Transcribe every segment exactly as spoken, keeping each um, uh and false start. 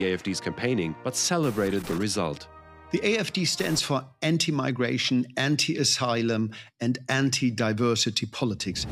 the A F D's campaigning, but celebrated the result. The A F D stands for anti-migration, anti-asylum, and anti-diversity politics.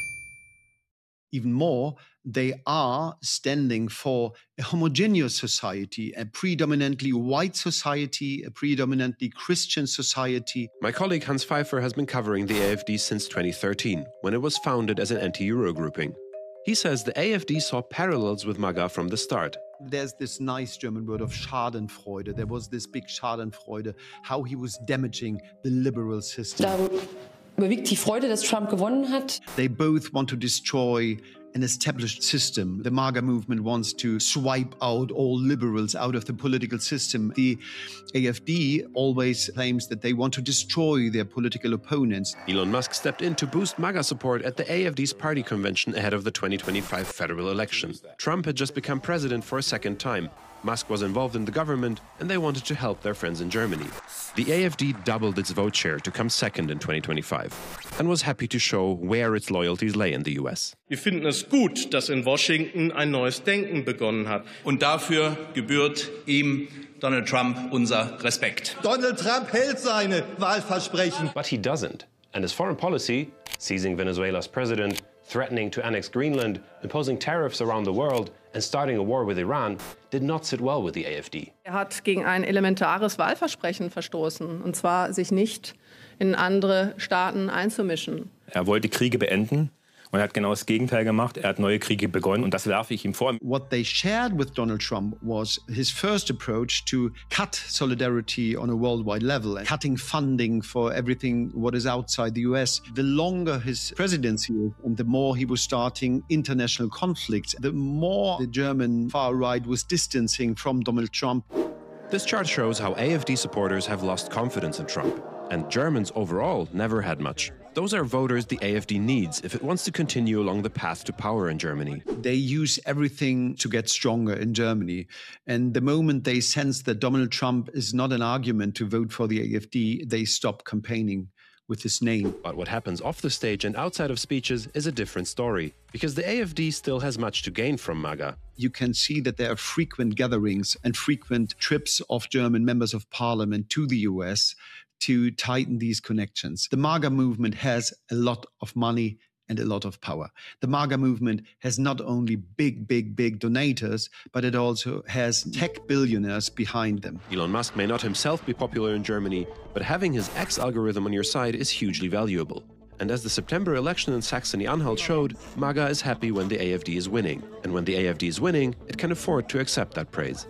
Even more, they are standing for a homogeneous society, a predominantly white society, a predominantly Christian society. My colleague Hans Pfeiffer has been covering the A F D since twenty thirteen, when it was founded as an anti-Euro grouping. He says the A F D saw parallels with MAGA from the start. There's this nice German word of Schadenfreude. There was this big Schadenfreude, how he was damaging the liberal system. Da überwiegt die Freude, dass Trump gewonnen hat. They both want to destroy an established system. The MAGA movement wants to swipe out all liberals out of the political system. The A F D always claims that they want to destroy their political opponents. Elon Musk stepped in to boost MAGA support at the A F D's party convention ahead of the twenty twenty-five federal election. Trump had just become president for a second time. Musk was involved in the government, and they wanted to help their friends in Germany. The A F D doubled its vote share to come second in twenty twenty-five and was happy to show where its loyalties lay in the U S. Wir finden es gut, dass in Washington ein neues Denken begonnen hat. Und dafür gebührt ihm, Donald Trump, unser Respekt. Donald Trump hält seine Wahlversprechen. But he doesn't. And his foreign policy, seizing Venezuela's president, threatening to annex Greenland, imposing tariffs around the world, and starting a war with Iran, did not sit well with the A F D. Er hat gegen ein elementares Wahlversprechen verstoßen, und zwar sich nicht in andere Staaten einzumischen. Er wollte Kriege beenden und er hat genau das Gegenteil gemacht. Er hat neue Kriege begonnen und das werfe ich ihm vor. What they shared with Donald Trump was his first approach to cut solidarity on a worldwide level, and cutting funding for everything what is outside the U S. The longer his presidency and the more he was starting international conflicts, the more the German far right was distancing from Donald Trump. This chart shows how A F D supporters have lost confidence in Trump. And Germans overall never had much. Those are voters the A F D needs if it wants to continue along the path to power in Germany. They use everything to get stronger in Germany. And the moment they sense that Donald Trump is not an argument to vote for the A F D, they stop campaigning with his name. But what happens off the stage and outside of speeches is a different story, because the A F D still has much to gain from MAGA. You can see that there are frequent gatherings and frequent trips of German members of parliament to the U S to tighten these connections. The MAGA movement has a lot of money and a lot of power. The MAGA movement has not only big, big, big donators, but it also has tech billionaires behind them. Elon Musk may not himself be popular in Germany, but having his X algorithm on your side is hugely valuable. And as the September election in Saxony-Anhalt showed, MAGA is happy when the A F D is winning. And when the A F D is winning, it can afford to accept that praise.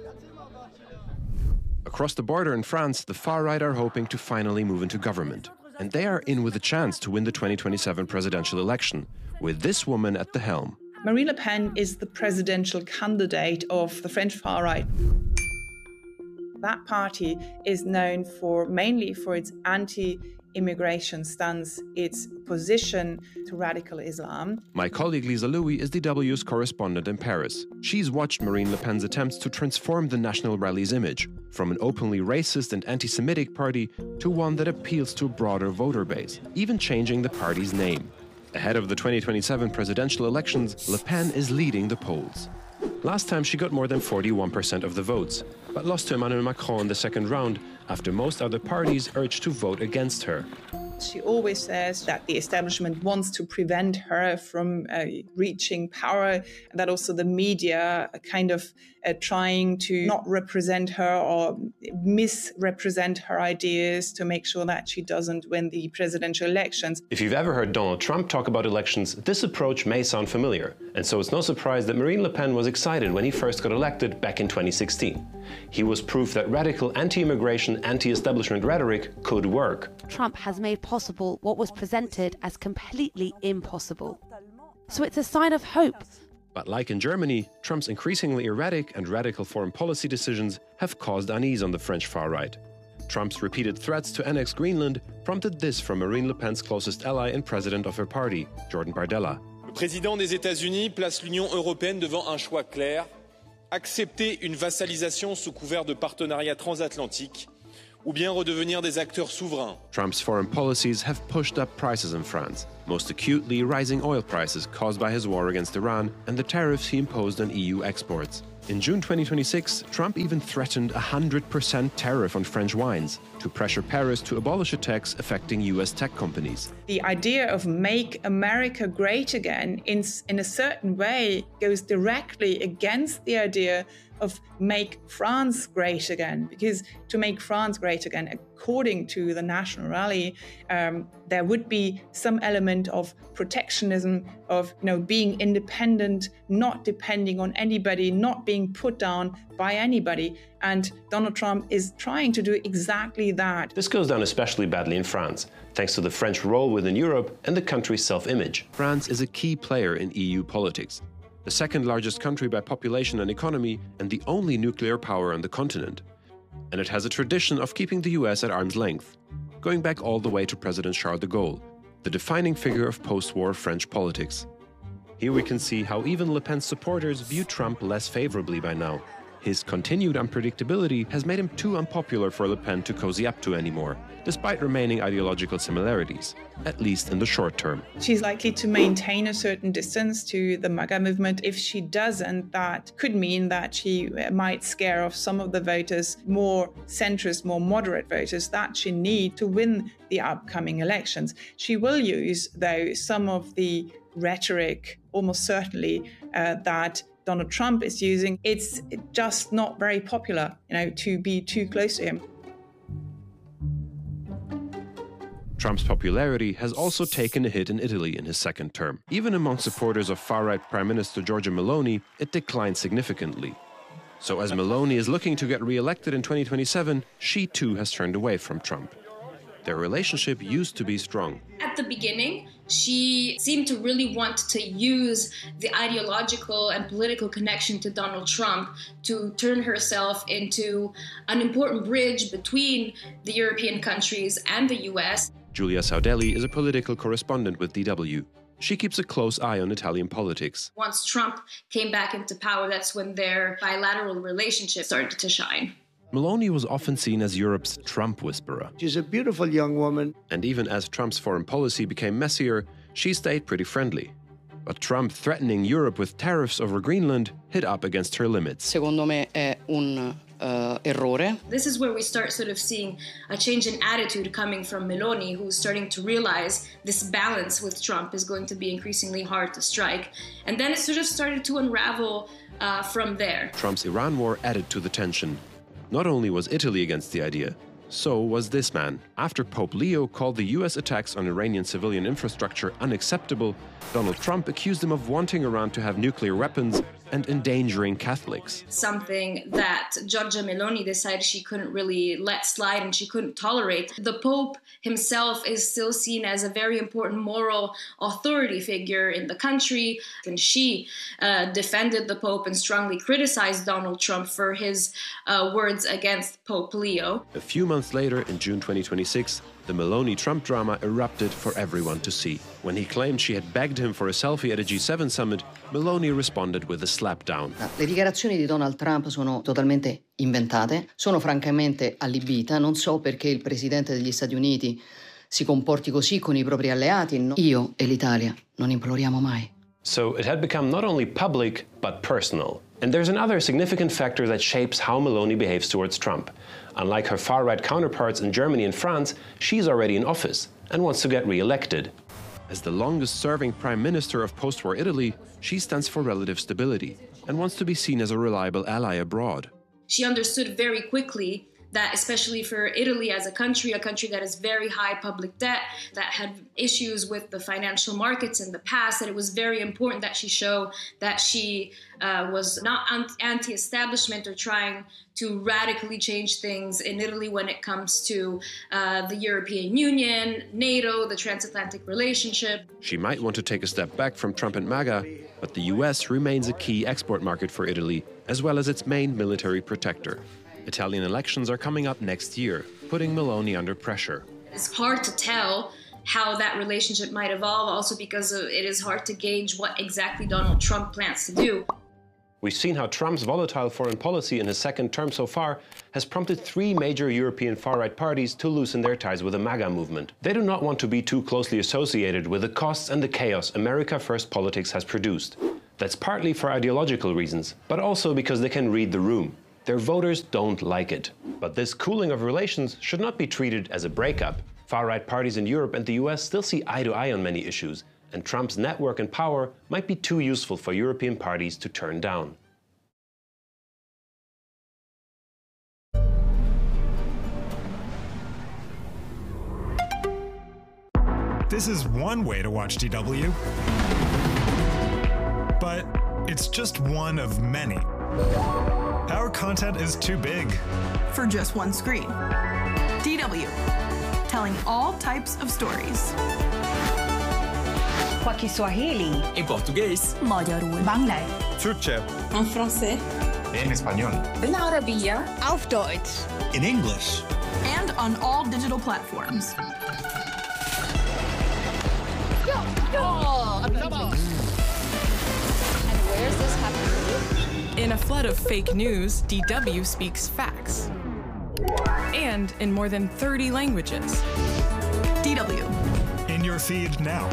Across the border in France, the far-right are hoping to finally move into government. And they are in with a chance to win the twenty twenty-seven presidential election, with this woman at the helm. Marine Le Pen is the presidential candidate of the French far-right. That party is known for mainly for its anti-immigration stance, its opposition to radical Islam. My colleague Lisa Louis is D W's correspondent in Paris. She's watched Marine Le Pen's attempts to transform the National Rally's image, from an openly racist and anti-Semitic party to one that appeals to a broader voter base, even changing the party's name. Ahead of the twenty twenty-seven presidential elections, Le Pen is leading the polls. Last time she got more than forty-one percent of the votes, but lost to Emmanuel Macron in the second round after most other parties urged to vote against her. She always says that the establishment wants to prevent her from uh, reaching power, and that also the media are kind of uh, trying to not represent her or misrepresent her ideas to make sure that she doesn't win the presidential elections. If you've ever heard Donald Trump talk about elections, this approach may sound familiar, and so it's no surprise that Marine Le Pen was excited when he first got elected back in twenty sixteen. He was proof that radical anti-immigration, anti-establishment rhetoric could work. Trump has made possible what was presented as completely impossible. So it's a sign of hope. But like in Germany, Trump's increasingly erratic and radical foreign policy decisions have caused unease on the French far right. Trump's repeated threats to annex Greenland prompted this from Marine Le Pen's closest ally and president of her party, Jordan Bardella. Le président des États-Unis place l'Union européenne devant un choix clair: accepter une vassalisation sous couvert de partenariat transatlantique, ou bien redevenir des acteurs souverains. Trump's foreign policies have pushed up prices in France, most acutely rising oil prices caused by his war against Iran and the tariffs he imposed on E U exports. In June twenty twenty-six, Trump even threatened a one hundred percent tariff on French wines to pressure Paris to abolish a tax affecting U S tech companies. The idea of make America great again in, in a certain way goes directly against the idea of make France great again, because to make France great again, according to the National Rally, um, there would be some element of protectionism, of you know being independent, not depending on anybody, not being put down by anybody. And Donald Trump is trying to do exactly that. This goes down especially badly in France, thanks to the French role within Europe and the country's self-image. France is a key player in E U politics, the second largest country by population and economy, and the only nuclear power on the continent. And it has a tradition of keeping the U S at arm's length, going back all the way to President Charles de Gaulle, the defining figure of post-war French politics. Here we can see how even Le Pen's supporters view Trump less favorably by now. His continued unpredictability has made him too unpopular for Le Pen to cozy up to anymore, despite remaining ideological similarities, at least in the short term. She's likely to maintain a certain distance to the MAGA movement. If she doesn't, that could mean that she might scare off some of the voters, more centrist, more moderate voters that she needs to win the upcoming elections. She will use, though, some of the rhetoric, almost certainly, uh, that Donald Trump is using. It's just not very popular, you know, to be too close to him. Trump's popularity has also taken a hit in Italy in his second term. Even among supporters of far-right Prime Minister Giorgia Meloni, it declined significantly. So as Meloni is looking to get re-elected in twenty twenty-seven, she too has turned away from Trump. Their relationship used to be strong. At the beginning, she seemed to really want to use the ideological and political connection to Donald Trump to turn herself into an important bridge between the European countries and the U S. Giulia Saudelli is a political correspondent with D W. She keeps a close eye on Italian politics. Once Trump came back into power, that's when their bilateral relationship started to shine. Meloni was often seen as Europe's Trump whisperer. She's a beautiful young woman. And even as Trump's foreign policy became messier, she stayed pretty friendly. But Trump threatening Europe with tariffs over Greenland hit up against her limits. Secondo me è un uh, errore. This is where we start sort of seeing a change in attitude coming from Meloni, who's starting to realize this balance with Trump is going to be increasingly hard to strike. And then it sort of started to unravel uh, from there. Trump's Iran war added to the tension. Not only was Italy against the idea, so was this man. After Pope Leo called the U S attacks on Iranian civilian infrastructure unacceptable, Donald Trump accused him of wanting Iran to have nuclear weapons and endangering Catholics. Something that Giorgia Meloni decided she couldn't really let slide and she couldn't tolerate. The Pope himself is still seen as a very important moral authority figure in the country, and she uh, defended the Pope and strongly criticized Donald Trump for his uh, words against Pope Leo. A few months later, in June twenty twenty-six, the Meloni-Trump drama erupted for everyone to see. When he claimed she had begged him for a selfie at a G seven summit, Meloni responded with a slapdown. Le dichiarazioni di Donald Trump sono totalmente inventate, sono francamente allibita, non so perché il Presidente degli Stati Uniti si comporti così con i propri alleati. Io e l'Italia non imploriamo mai. So it had become not only public, but personal. And there's another significant factor that shapes how Meloni behaves towards Trump. Unlike her far-right counterparts in Germany and France, she's already in office and wants to get re-elected. As the longest-serving prime minister of post-war Italy, she stands for relative stability and wants to be seen as a reliable ally abroad. She understood very quickly that, especially for Italy as a country, a country that has very high public debt, that had issues with the financial markets in the past, that it was very important that she show that she uh, was not anti-establishment or trying to radically change things in Italy when it comes to uh, the European Union, NATO, the transatlantic relationship. She might want to take a step back from Trump and MAGA, but the U S remains a key export market for Italy, as well as its main military protector. Italian elections are coming up next year, putting Meloni under pressure. It's hard to tell how that relationship might evolve, also because it is hard to gauge what exactly Donald Trump plans to do. We've seen how Trump's volatile foreign policy in his second term so far has prompted three major European far-right parties to loosen their ties with the MAGA movement. They do not want to be too closely associated with the costs and the chaos America First politics has produced. That's partly for ideological reasons, but also because they can read the room. Their voters don't like it. But this cooling of relations should not be treated as a breakup. Far-right parties in Europe and the U S still see eye to eye on many issues, and Trump's network and power might be too useful for European parties to turn down. This is one way to watch D W, but it's just one of many. Our content is too big for just one screen. D W, telling all types of stories. Kwa Kiswahili, en português, magyarul, bangla, Turkceh, en français, en español, بالعربية, auf Deutsch, in English, and on all digital platforms. Oh, and where's this happening? In a flood of fake news, D W speaks facts. And in more than thirty languages. D W. In your feed now.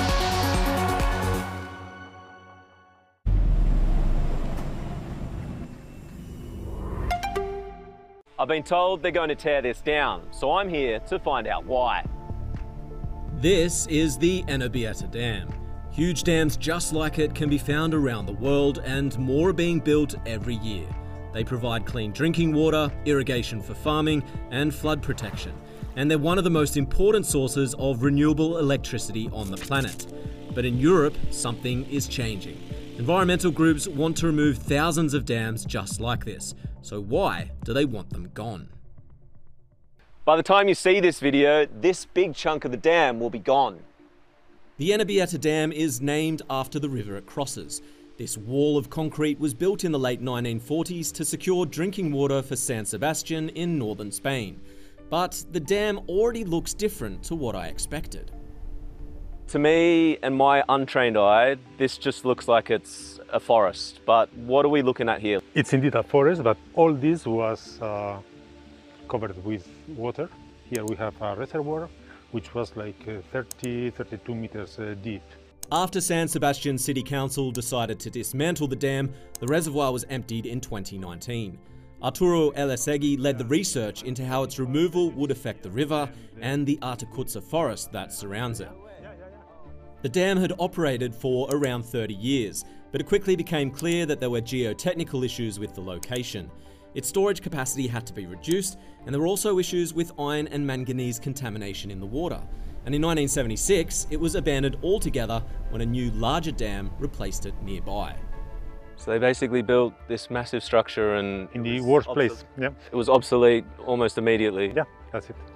I've been told they're going to tear this down, so I'm here to find out why. This is the Ennebietta Dam. Huge dams just like it can be found around the world, and more are being built every year. They provide clean drinking water, irrigation for farming, and flood protection. And they're one of the most important sources of renewable electricity on the planet. But in Europe, something is changing. Environmental groups want to remove thousands of dams just like this. So why do they want them gone? By the time you see this video, this big chunk of the dam will be gone. The Ennebietta Dam is named after the river it crosses. This wall of concrete was built in the late nineteen forties to secure drinking water for San Sebastian in northern Spain. But the dam already looks different to what I expected. To me and my untrained eye, this just looks like it's a forest. But what are we looking at here? It's indeed a forest, but all this was uh, covered with water. Here we have a reservoir, which was like uh, thirty, thirty-two meters uh, deep. After San Sebastian City Council decided to dismantle the dam, the reservoir was emptied in twenty nineteen. Arturo Elesegui led the research into how its removal would affect the river and the Artecutza forest that surrounds it. The dam had operated for around thirty years, but it quickly became clear that there were geotechnical issues with the location. Its storage capacity had to be reduced, and there were also issues with iron and manganese contamination in the water. And in nineteen seventy-six, it was abandoned altogether when a new, larger dam replaced it nearby. So they basically built this massive structure and... In the worst place, yeah. It was obsolete almost immediately. Yeah, that's it.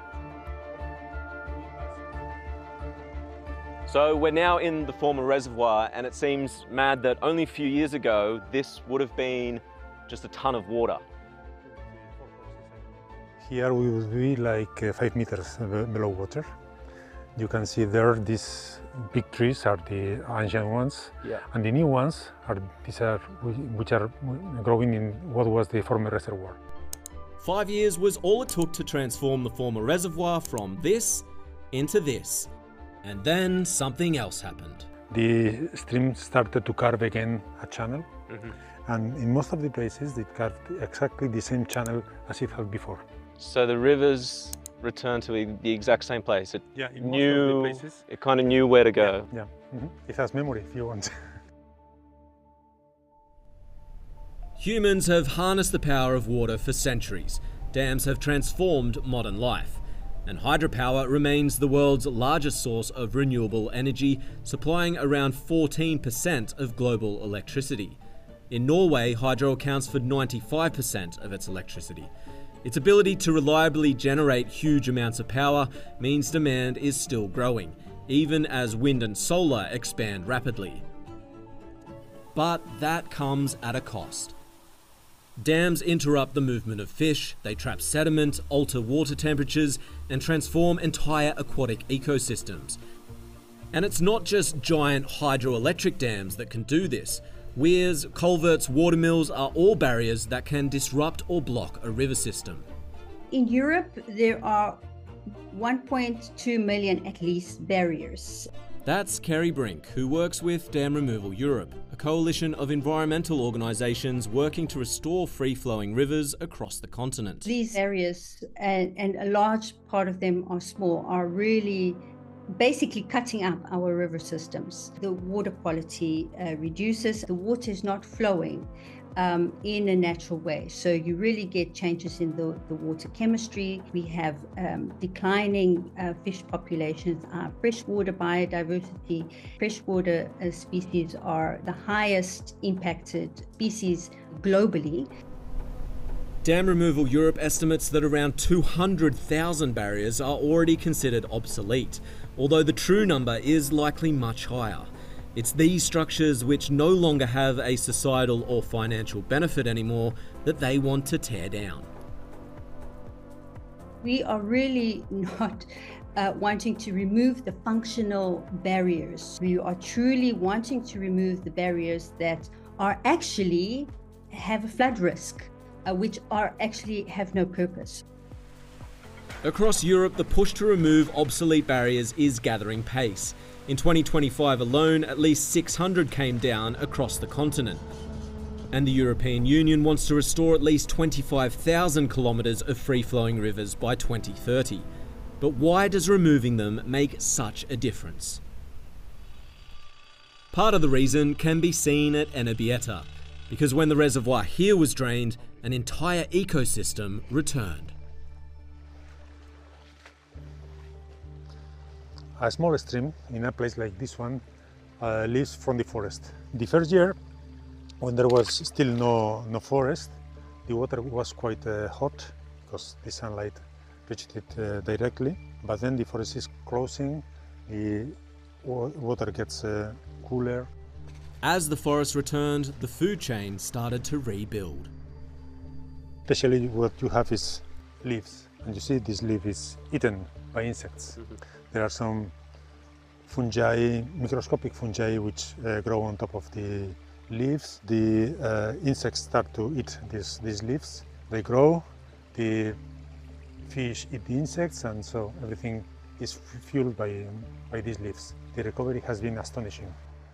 So we're now in the former reservoir, and it seems mad that only a few years ago, this would have been just a ton of water. Here we will be like uh, five meters below water. You can see there, these big trees are the ancient ones, yeah. And the new ones are these are which are growing in what was the former reservoir. Five years was all it took to transform the former reservoir from this into this. And then something else happened. The stream started to carve again a channel, mm-hmm. and in most of the places it carved exactly the same channel as it had before. So the rivers returned to the exact same place. It yeah, in knew, most of the places, it kind of knew where to go. Yeah, yeah. Mm-hmm. It has memory if you want. Humans have harnessed the power of water for centuries. Dams have transformed modern life. And hydropower remains the world's largest source of renewable energy, supplying around fourteen percent of global electricity. In Norway, hydro accounts for ninety-five percent of its electricity. Its ability to reliably generate huge amounts of power means demand is still growing, even as wind and solar expand rapidly. But that comes at a cost. Dams interrupt the movement of fish, they trap sediment, alter water temperatures, and transform entire aquatic ecosystems. And it's not just giant hydroelectric dams that can do this. Weirs, culverts, watermills are all barriers that can disrupt or block a river system. In Europe, there are one point two million at least barriers. That's Kerry Brink, who works with Dam Removal Europe, a coalition of environmental organisations working to restore free-flowing rivers across the continent. These areas, and, and a large part of them are small, are really basically cutting up our river systems. The water quality uh, reduces, the water is not flowing um, in a natural way. So you really get changes in the, the water chemistry. We have um, declining uh, fish populations, our freshwater biodiversity. Freshwater uh, species are the highest impacted species globally. Dam Removal Europe estimates that around two hundred thousand barriers are already considered obsolete, although the true number is likely much higher. It's these structures which no longer have a societal or financial benefit anymore that they want to tear down. We are really not uh, wanting to remove the functional barriers. We are truly wanting to remove the barriers that are actually have a flood risk. Uh, which are actually have no purpose. Across Europe, the push to remove obsolete barriers is gathering pace. In twenty twenty-five alone, at least six hundred came down across the continent. And the European Union wants to restore at least twenty-five thousand kilometres of free-flowing rivers by twenty thirty. But why does removing them make such a difference? Part of the reason can be seen at Ennebieta, because when the reservoir here was drained, an entire ecosystem returned. A small stream in a place like this one uh, lives from the forest. The first year, when there was still no, no forest, the water was quite uh, hot because the sunlight reached it uh, directly. But then the forest is closing, the water gets uh, cooler. As the forest returned, the food chain started to rebuild. Especially what you have is leaves, and you see this leaf is eaten by insects. Mm-hmm. There are some fungi, microscopic fungi, which uh, grow on top of the leaves. The uh, insects start to eat these, these leaves. They grow, the fish eat the insects, and so everything is fueled by, by these leaves. The recovery has been astonishing.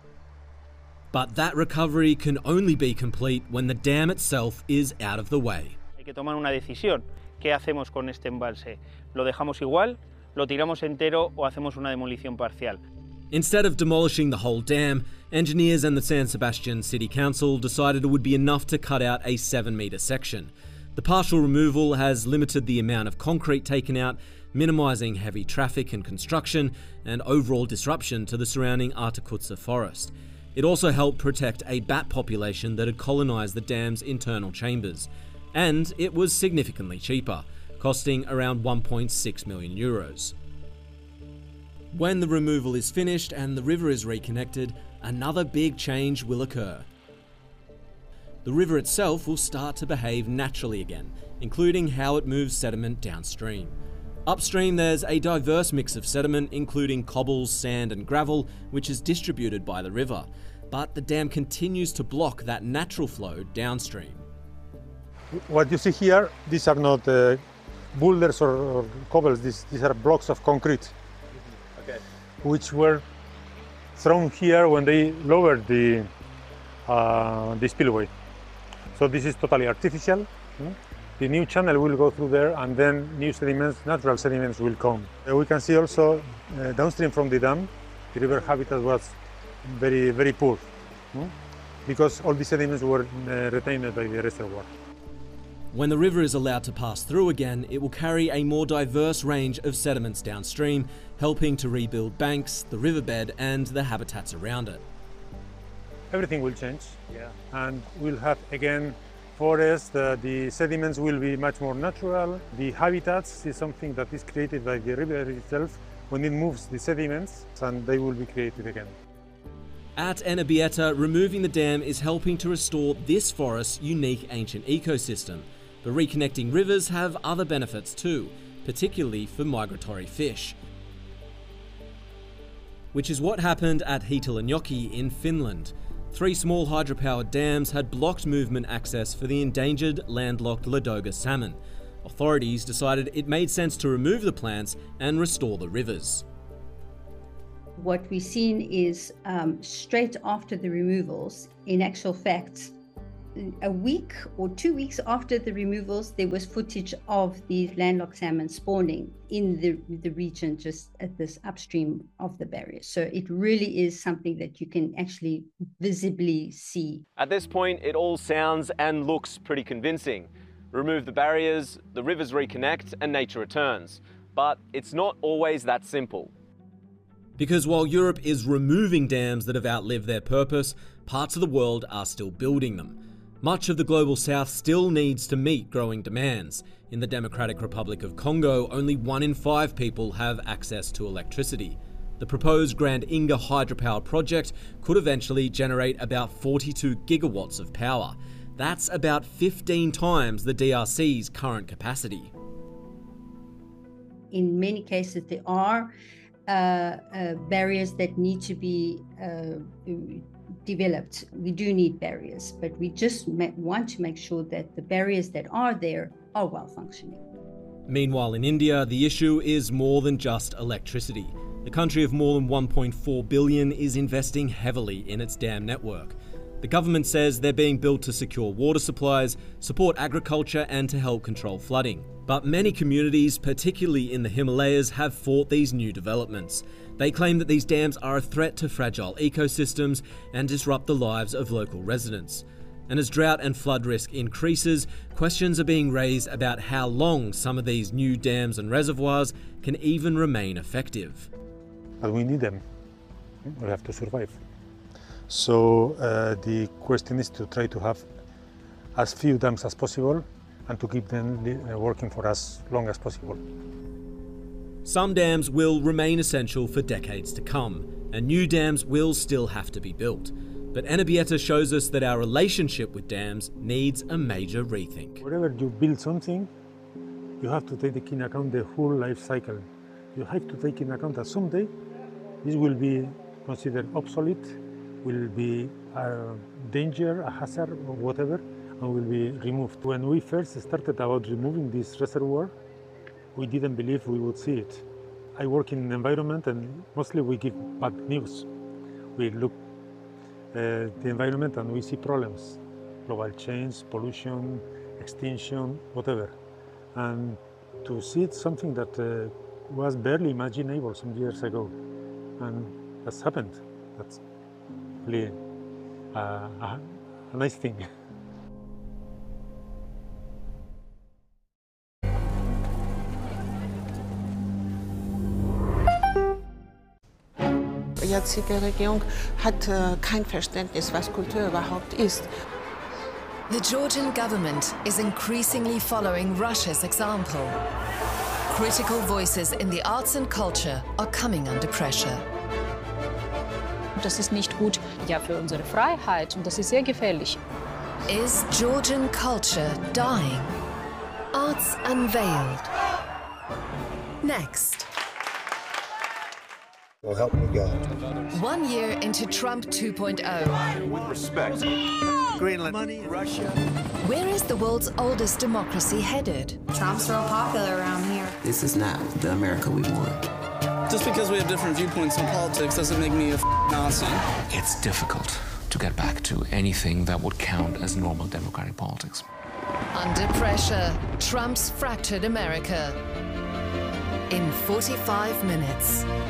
But that recovery can only be complete when the dam itself is out of the way. Hay que tomar una decisión. ¿Qué hacemos con este embalse? ¿Lo dejamos igual? ¿Lo tiramos entero o hacemos una demolición parcial? Instead of demolishing the whole dam, engineers and the San Sebastian City Council decided it would be enough to cut out a seven metre section. The partial removal has limited the amount of concrete taken out, minimising heavy traffic and construction and overall disruption to the surrounding Artecutza forest. It also helped protect a bat population that had colonised the dam's internal chambers. And it was significantly cheaper, costing around one point six million euros. When the removal is finished and the river is reconnected, another big change will occur. The river itself will start to behave naturally again, including how it moves sediment downstream. Upstream, there's a diverse mix of sediment, including cobbles, sand and gravel, which is distributed by the river. But the dam continues to block that natural flow downstream. What you see here, these are not uh, boulders or, or cobbles, these, these are blocks of concrete, okay, which were thrown here when they lowered the, uh, the spillway. So this is totally artificial. Mm? The new channel will go through there, and then new sediments, natural sediments will come. Uh, we can see also uh, downstream from the dam, the river habitat was very, very poor, mm? because all the sediments were uh, retained by the reservoir. When the river is allowed to pass through again, it will carry a more diverse range of sediments downstream, helping to rebuild banks, the riverbed and the habitats around it. Everything will change, yeah. And we'll have again forests, uh, the sediments will be much more natural. The habitats is something that is created by the river itself when it moves the sediments, and they will be created again. At Ennebieta, removing the dam is helping to restore this forest's unique ancient ecosystem. But reconnecting rivers have other benefits too, particularly for migratory fish. Which is what happened at Hiitalonjoki in Finland. Three small hydropowered dams had blocked movement access for the endangered landlocked Ladoga salmon. Authorities decided it made sense to remove the plants and restore the rivers. What we've seen is um, straight after the removals, in actual fact, a week or two weeks after the removals, there was footage of the landlocked salmon spawning in the, the region just at this upstream of the barrier. So it really is something that you can actually visibly see. At this point, it all sounds and looks pretty convincing. Remove the barriers, the rivers reconnect, and nature returns. But it's not always that simple. Because while Europe is removing dams that have outlived their purpose, parts of the world are still building them. Much of the global south still needs to meet growing demands. In the Democratic Republic of Congo, only one in five people have access to electricity. The proposed Grand Inga hydropower project could eventually generate about forty-two gigawatts of power. That's about fifteen times the D R C's current capacity. In many cases, there are uh, uh, barriers that need to be uh, developed. We do need barriers, but we just want to make sure that the barriers that are there are well functioning. Meanwhile, in India, the issue is more than just electricity. The country of more than one point four billion is investing heavily in its dam network. The government says they're being built to secure water supplies, support agriculture, and to help control flooding. But many communities, particularly in the Himalayas, have fought these new developments. They claim that these dams are a threat to fragile ecosystems and disrupt the lives of local residents. And as drought and flood risk increases, questions are being raised about how long some of these new dams and reservoirs can even remain effective. But we need them. We have to survive. So uh, the question is to try to have as few dams as possible and to keep them working for as long as possible. Some dams will remain essential for decades to come, and new dams will still have to be built. But Enebieta shows us that our relationship with dams needs a major rethink. Wherever you build something, you have to take into account the whole life cycle. You have to take into account that someday this will be considered obsolete, will be a danger, a hazard, or whatever, and will be removed. When we first started about removing this reservoir, we didn't believe we would see it. I work in the environment and mostly we give bad news. We look at the environment and we see problems. Global change, pollution, extinction, whatever. And to see it something that uh, was barely imaginable some years ago. And that's happened. That's really uh, a, a nice thing. Die jetzige Regierung hat kein Verständnis, was Kultur überhaupt ist. The Georgian government is increasingly following Russia's example. Critical voices in the arts and culture are coming under pressure. Das ist nicht gut, ja, für unsere Freiheit, und das ist sehr gefährlich. Is Georgian culture dying? Arts Unveiled. Next. Well, help me God. One year into Trump two point oh. With respect. Greenland, money, Russia. Where is the world's oldest democracy headed? Trump's real popular around here. This is not the America we want. Just because we have different viewpoints on politics doesn't make me a f Nazi. It's difficult to get back to anything that would count as normal democratic politics. Under pressure, Trump's fractured America. In forty-five minutes.